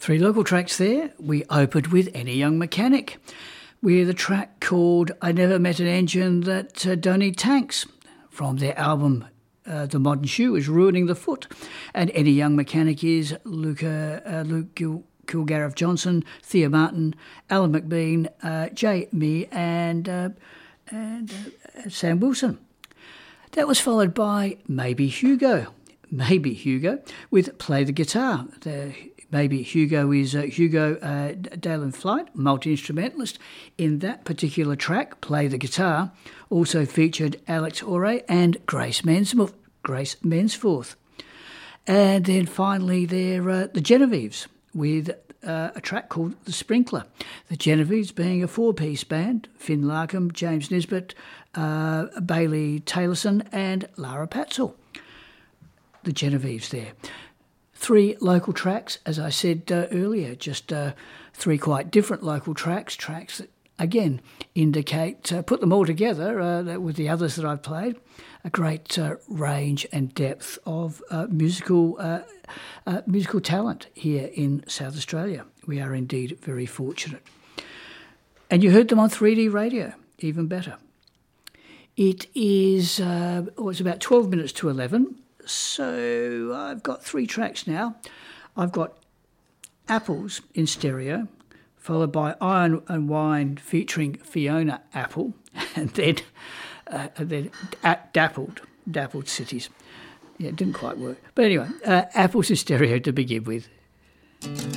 Three local tracks there. We opened with Any Young Mechanic with a track called I Never Met an Engine That Don't Need Tanks from their album The Modern Shoe is Ruining the Foot. And Any Young Mechanic is Luke Kilgariff Johnson, Thea Martin, Alan McBean, Jay Me and Sam Wilson. That was followed by Maybe Hugo with Play the Guitar. Maybe Hugo is Hugo Dale in Flight, multi-instrumentalist. In that particular track, Play the Guitar, also featured Alex Ore and Grace Mensforth. And then finally there, the Genevieves with a track called The Sprinkler. The Genevieves being a four-piece band, Finn Larkham, James Nisbet, Bailey Taylorson and Lara Patzel. The Genevieves there. Three local tracks, as I said earlier, just three quite different local tracks that, again, indicate, put them all together with the others that I've played, a great range and depth of musical talent here in South Australia. We are indeed very fortunate. And you heard them on 3D radio, even better. It is, it's about 12 minutes to 11. So I've got three tracks now. I've got Apples in stereo, followed by Iron and Wine featuring Fiona Apple, and then Dappled Cities. Yeah, it didn't quite work. But anyway, Apples in stereo to begin with.